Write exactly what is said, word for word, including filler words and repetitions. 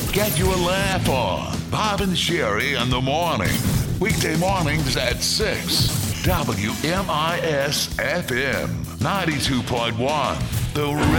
Get your laugh on. Bob and Sherry in the morning. Weekday mornings at six. W M I S F M ninety-two point one. The